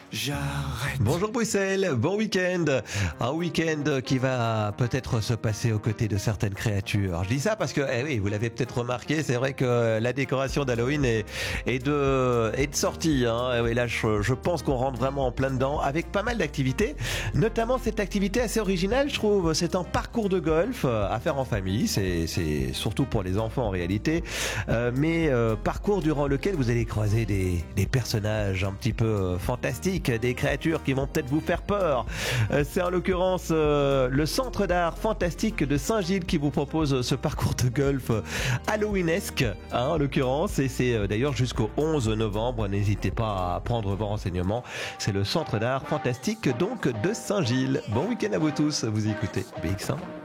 J'arrête. Bonjour Bruxelles, bon week-end. Un week-end qui va peut-être se passer aux côtés de certaines créatures. Je dis ça parce que, oui, vous l'avez peut-être remarqué, c'est vrai que la décoration d'Halloween est de sortie. Hein. Et là, je pense qu'on rentre vraiment en plein dedans avec pas mal d'activités, notamment cette activité assez originale, je trouve. C'est un parcours de golf à faire en famille. C'est surtout pour les enfants en réalité, mais parcours durant lequel vous allez croiser des personnages un petit peu fantastiques, des créatures qui vont peut-être vous faire peur. C'est en l'occurrence le Centre d'art fantastique de Saint-Gilles qui vous propose ce parcours de golf halloweenesque, en l'occurrence, et c'est d'ailleurs jusqu'au 11 novembre. N'hésitez pas à prendre vos renseignements. C'est le Centre d'art fantastique donc de Saint-Gilles. Bon week-end à vous tous, vous écoutez BX1.